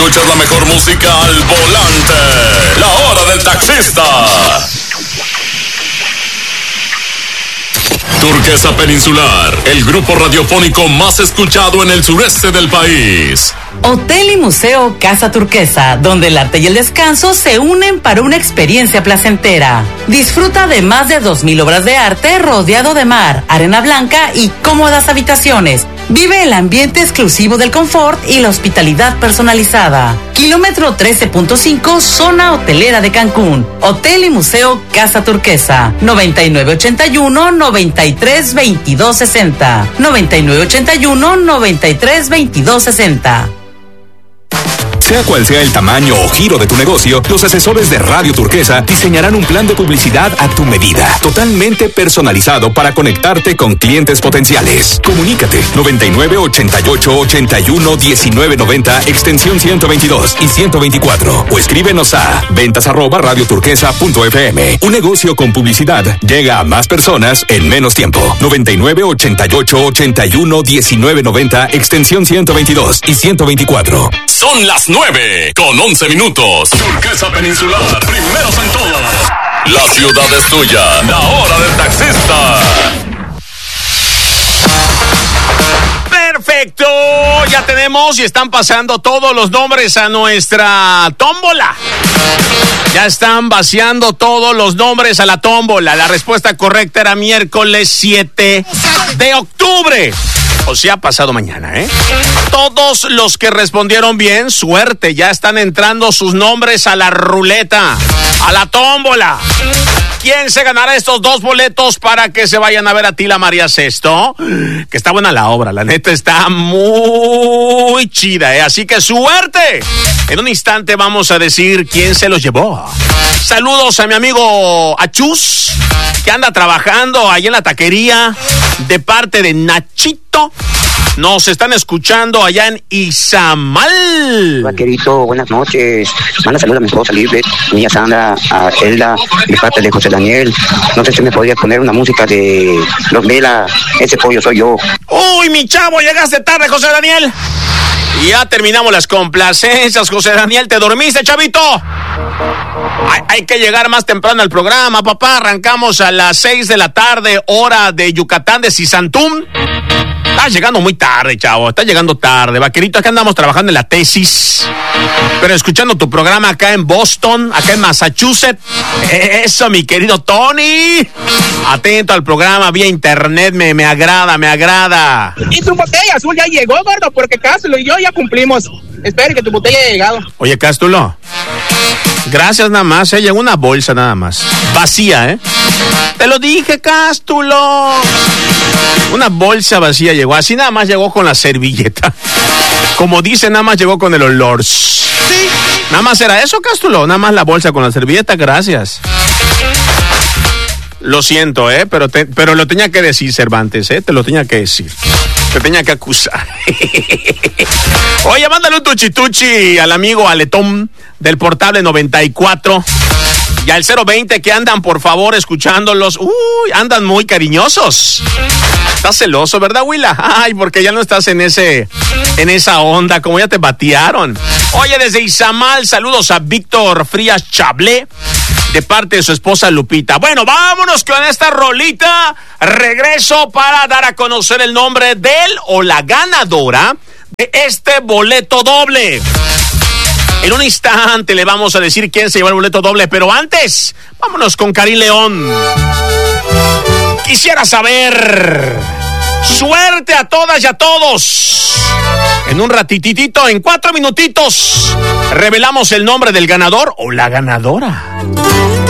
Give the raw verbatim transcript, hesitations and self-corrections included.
Escuchas la mejor música al volante. La hora del taxista. Turquesa Peninsular, el grupo radiofónico más escuchado en el sureste del país. Hotel y Museo Casa Turquesa, donde el arte y el descanso se unen para una experiencia placentera. Disfruta de más de dos mil obras de arte rodeado de mar, arena blanca y cómodas habitaciones. Vive el ambiente exclusivo del confort y la hospitalidad personalizada. Kilómetro trece punto cinco, zona hotelera de Cancún. Hotel y Museo Casa Turquesa. noventa y nueve ochenta y uno, noventa y tres veintidós sesenta. noventa y nueve ochenta y uno, noventa y tres veintidós sesenta. Sea cual sea el tamaño o giro de tu negocio, los asesores de Radio Turquesa diseñarán un plan de publicidad a tu medida, totalmente personalizado para conectarte con clientes potenciales. Comunícate noventa y nueve ochenta y ocho ochenta y uno diecinueve noventa, extensión ciento veintidós y ciento veinticuatro, o escríbenos a ventas arroba radioturquesa punto f m. Un negocio con publicidad llega a más personas en menos tiempo. noventa y nueve ochenta y ocho ochenta y uno diecinueve noventa, extensión ciento veintidós y ciento veinticuatro. Son las nueve con once minutos. Turquesa Peninsular, primeros en todo. La ciudad es tuya. La hora del taxista. Perfecto, ya tenemos y están pasando todos los nombres a nuestra tómbola. Ya están vaciando todos los nombres a la tómbola. La respuesta correcta era miércoles siete de octubre. O sea, pasado mañana, ¿eh? Todos los que respondieron bien, suerte, ya están entrando sus nombres a la ruleta, a la tómbola. ¿Quién se ganará estos dos boletos para que se vayan a ver a Tila María Sesto? Que está buena la obra, la neta está muy chida, ¿eh? Así que suerte. En un instante vamos a decir quién se los llevó. Saludos a mi amigo Achus, que anda trabajando ahí en la taquería, de parte de Nachito. Nos están escuchando allá en Izamal. Vaquerito, buenas noches. Manda saludos a mi esposa Lisbeth, a mi Sandra, a Elda, de parte de José Daniel. No sé si me podría poner una música de Los Vela, ese pollo soy yo. Uy, mi chavo, llegaste tarde, José Daniel. Y ya terminamos las complacencias, José Daniel. ¿Te dormiste, chavito? Hay, hay que llegar más temprano al programa, papá. Arrancamos a las seis de la tarde, hora de Yucatán, de Sisantum. Estás llegando muy tarde, chavo. Estás llegando tarde. Vaquerito, acá andamos trabajando en la tesis, pero escuchando tu programa acá en Boston, acá en Massachusetts. Eso, mi querido Tony. Atento al programa vía internet. Me, me agrada, me agrada. Y tu botella azul ya llegó, gordo, porque Cástulo y yo ya cumplimos. Espero que tu botella haya llegado. Oye, Cástulo, gracias nada más, eh. Llegó una bolsa nada más. Vacía, ¿eh? Te lo dije, Cástulo. Una bolsa vacía llegó. Así nada más llegó con la servilleta. Como dice, nada más llegó con el olor. Sí. Nada más era eso, Cástulo. Nada más la bolsa con la servilleta, gracias. Lo siento, ¿eh? Pero, te, pero lo tenía que decir, Cervantes, ¿eh? Te lo tenía que decir. Te tenía que acusar. Oye, mándale un tuchituchi al amigo Aletón del Portable noventa y cuatro. Y al cero veinte que andan, por favor, escuchándolos. Uy, andan muy cariñosos. Estás celoso, ¿verdad, Willa? Ay, porque ya no estás en ese, en esa onda, como ya te batearon. Oye, desde Izamal, saludos a Víctor Frías Chablé, de parte de su esposa Lupita. Bueno, vámonos con esta rolita. Regreso para dar a conocer el nombre del o la ganadora de este boleto doble. En un instante le vamos a decir quién se lleva el boleto doble, pero antes, vámonos con Karim León. Quisiera saber. Suerte a todas y a todos. En un ratititito, en cuatro minutitos, revelamos el nombre del ganador o la ganadora.